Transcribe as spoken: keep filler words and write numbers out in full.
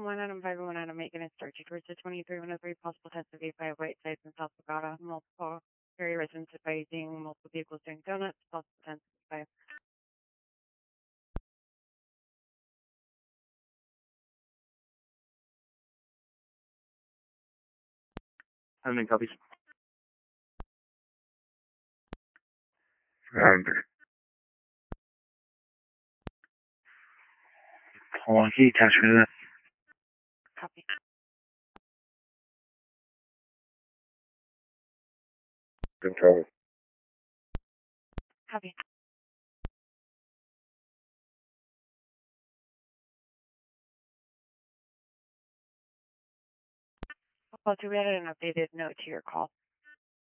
one item five one item maintenance search towards the twenty-three one oh three possible test of A five white sites in South Bogota. Multiple area residents advising multiple vehicles doing donuts. Possible test of five. How many copies? And hold on, can you attach me to that? Copy. Control. Copy. Well, we added an updated note to your call.